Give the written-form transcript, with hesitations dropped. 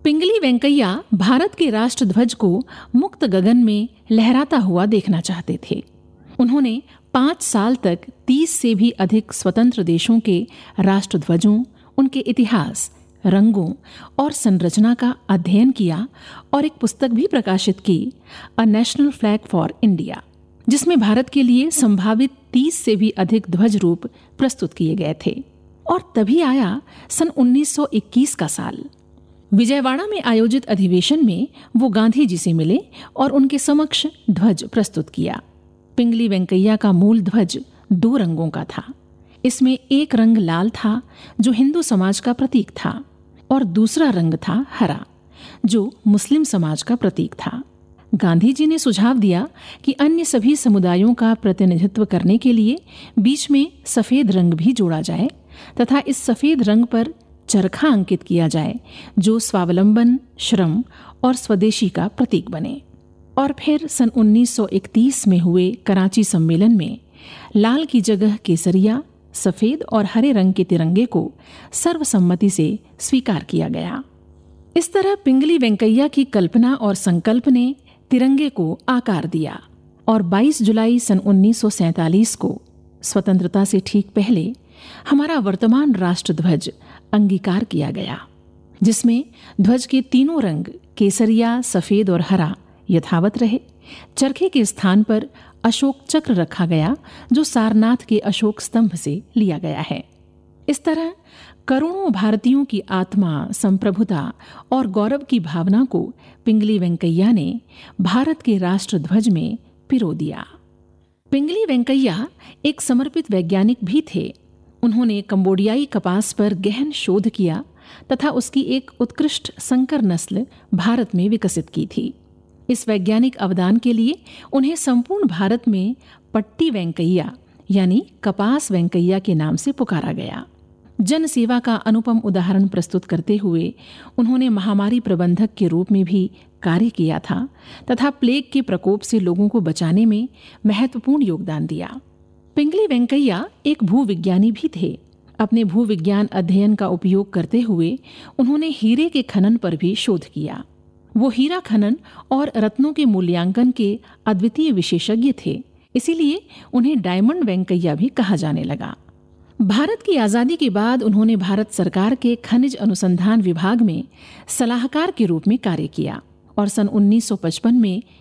पिंगली वेंकैया भारत के राष्ट्रध्वज को मुक्त गगन में लहराता हुआ देखना चाहते थे। उन्होंने 5 साल तक 30 से भी अधिक स्वतंत्र देशों के राष्ट्रध्वजों, उनके इतिहास, रंगों और संरचना का अध्ययन किया और एक पुस्तक भी प्रकाशित की, a national flag for India, जिसमें भारत के लिए संभावित 30 से भी अधिक ध्वज रूप प्रस्तुत किए गए थे। और तभी आया सन 1921 का साल। विजयवाड़ा में आयोजित अधिवेशन में वो गांधी जी से मिले और उनके समक्ष ध्वज प्रस्तुत किया। पिंगली वेंकैया का मूल ध्वज 2 रंगों का था। इसमें एक रंग लाल था, जो हिंदू समाज का प्रतीक था, और दूसरा रंग था हरा, जो मुस्लिम समाज का प्रतीक था। गांधी जी ने सुझाव दिया कि अन्य सभी समुदायों का प्रतिनिधित्व करने के लिए बीच में सफेद रंग भी जोड़ा जाए तथा इस सफेद रंग पर चरखा अंकित किया जाए, जो स्वावलंबन, श्रम और स्वदेशी का प्रतीक बने। और फिर सन 1931 में हुए कराची सम्मेलन में लाल की जगह केसरिया, सफेद और हरे रंग के तिरंगे को सर्वसम्मति से स्वीकार किया गया। इस तरह पिंगली वेंकैया की कल्पना और संकल्प ने तिरंगे को आकार दिया और 22 जुलाई सन 1947 को स्वतंत्रता से ठीक पहले हमारा वर्तमान राष्ट्रध्वज अंगीकार किया गया, जिसमें ध्वज के तीनों रंग केसरिया, सफेद और हरा यथावत रहे। चरखे के स्थान पर अशोक चक्र रखा गया, जो सारनाथ के अशोक स्तंभ से लिया गया है। इस तरह करोड़ों भारतीयों की आत्मा, संप्रभुता और गौरव की भावना को पिंगली वेंकैया ने भारत के राष्ट्रध्वज में पिरो दिया। पिंगली वेंकैया एक समर्पित वैज्ञानिक भी थे। उन्होंने कंबोडियाई कपास पर गहन शोध किया तथा उसकी एक उत्कृष्ट संकर नस्ल भारत में विकसित की थी। इस वैज्ञानिक अवदान के लिए उन्हें संपूर्ण भारत में पट्टी वेंकैया यानी कपास वेंकैया के नाम से पुकारा गया। जन सेवा का अनुपम उदाहरण प्रस्तुत करते हुए उन्होंने महामारी प्रबंधक के रूप में भी कार्य किया था तथा प्लेग के प्रकोप से लोगों को बचाने में महत्वपूर्ण योगदान दिया। पिंगली वेंकैया एक भूविज्ञानी भी थे। अपने भूविज्ञान अध्ययन का उपयोग करते हुए उन्होंने हीरे के खनन पर भी शोध किया। वो हीरा खनन और रत्नों के मूल्यांकन के अद्वितीय विशेषज्ञ थे, इसीलिए उन्हें डायमंड वेंकैया भी कहा जाने लगा। भारत की आज़ादी के बाद उन्होंने भारत सरकार के खनिज अनुसंधान विभाग में सलाहकार के रूप में कार्य किया और सन 1955 में